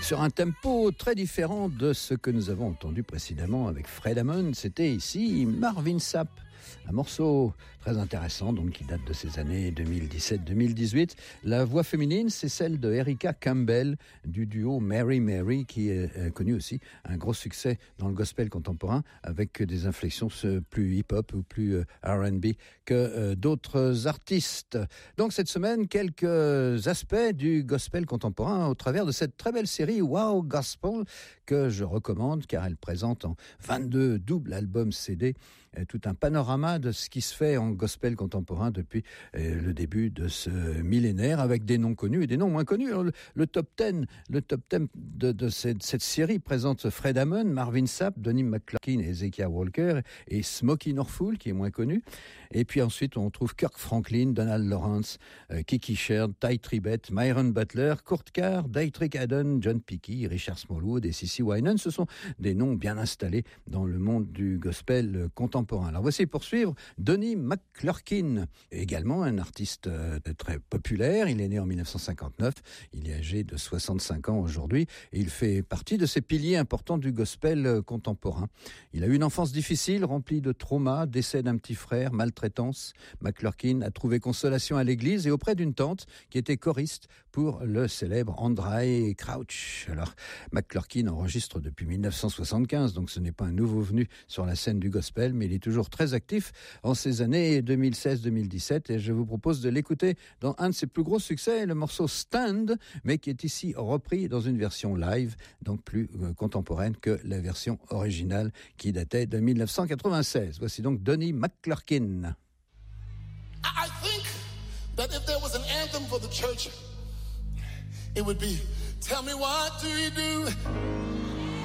sur un tempo très différent de ce que nous avons entendu précédemment avec Fred Hammond. C'était ici Marvin Sapp, un morceau très intéressant donc qui date de ces années 2017-2018. La voix féminine, c'est celle de Erica Campbell du duo Mary Mary, qui est connu aussi un gros succès dans le gospel contemporain avec des inflexions plus hip-hop ou plus R&B que d'autres artistes. Donc cette semaine, quelques aspects du gospel contemporain au travers de cette très belle série Wow Gospel que je recommande car elle présente en 22 doubles albums CD tout un panorama de ce qui se fait en gospel contemporain depuis le début de ce millénaire, avec des noms connus et des noms moins connus. Alors, le top 10 de cette série présente Fred Hammond, Marvin Sapp, Donnie McClurkin et Hezekiah Walker, et Smokie Norful, qui est moins connu. Et puis ensuite, on trouve Kirk Franklin, Donald Lawrence, Kiki Sheard, Ty Tribbett, Myron Butler, Kurt Carr, Dietrich Haddon, John Pickey, Richard Smallwood et CeCe Winans. Ce sont des noms bien installés dans le monde du gospel contemporain. Alors voici pour suivre Donnie McClurkin, également un artiste très populaire. Il est né en 1959, il est âgé de 65 ans aujourd'hui et il fait partie de ces piliers importants du gospel contemporain. Il a eu une enfance difficile, remplie de traumas, décès d'un petit frère, maltraitance. McClurkin a trouvé consolation à l'église et auprès d'une tante qui était choriste pour le célèbre Andraé Crouch. Alors, McClurkin enregistre depuis 1975, donc ce n'est pas un nouveau venu sur la scène du gospel, mais il est toujours très actif en ces années 2016-2017 et je vous propose de l'écouter dans un de ses plus gros succès, le morceau Stand, mais qui est ici repris dans une version live, donc plus contemporaine que la version originale qui datait de 1996. Voici donc Donnie McClurkin. I think that if there was an anthem for the church, it would be, tell me what do you do